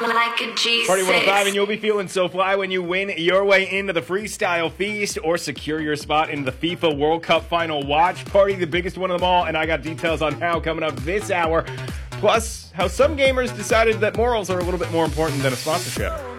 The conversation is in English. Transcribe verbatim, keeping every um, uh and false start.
like a G six. Party one oh five, and you'll be feeling so fly when you win your way into the Freestyle Feast or secure your spot in the FIFA World Cup Final Watch Party, the biggest one of them all, and I got details on how coming up this hour, plus how some gamers decided that morals are a little bit more important than a sponsorship.